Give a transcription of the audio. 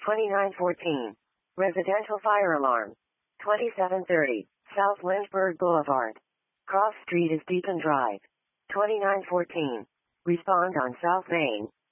2914. Residential fire alarm. 2730. South Lynchburg Boulevard. Cross Street is deep and Drive. 2914. Respond on South Main.